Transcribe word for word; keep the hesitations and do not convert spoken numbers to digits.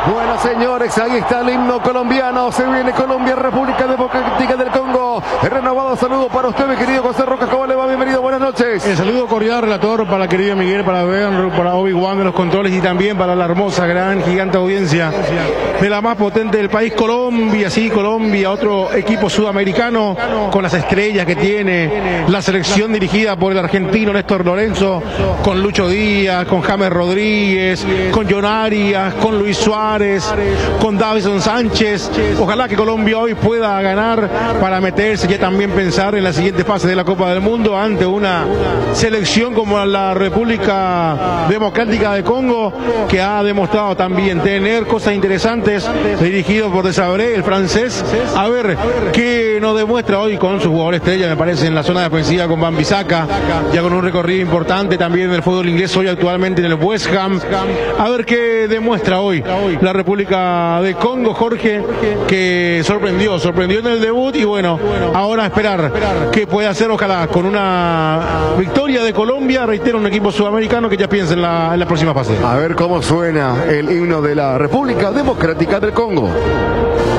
Bueno, señores, ahí está el himno colombiano. Se viene Colombia, República Democrática del Congo. El renovado saludo para usted, mi querido José Roca. ¿Cómo le va? Bienvenido, buenas noches. El saludo cordial, relator, para la querida Miguel, para Ben, para Obi-Wan de los controles y también para la hermosa, gran, gigante audiencia de la más potente del país, Colombia. Sí, Colombia, otro equipo sudamericano con las estrellas que tiene la selección dirigida por el argentino Néstor Lorenzo, con Lucho Díaz, con James Rodríguez, con John Arias, con Luis Suárez, con Davison Sánchez. Ojalá que Colombia hoy pueda ganar para meterse, ya también pensar en la siguiente fase de la Copa del Mundo ante una selección como la República Democrática de Congo, que ha demostrado también tener cosas interesantes, dirigido por Desabré, el francés. A ver qué nos demuestra hoy con su jugador estrella, me parece, en la zona defensiva con Wan-Bissaka, ya con un recorrido importante también en el fútbol inglés, hoy actualmente en el West Ham. A ver qué demuestra hoy la República de Congo, Jorge, que sorprendió, sorprendió en el debut y bueno, ahora a esperar qué puede hacer, ojalá con una victoria de Colombia, reitero, un equipo sudamericano que ya piensa en la, en la próxima fase. A ver cómo suena el himno de la República Democrática del Congo.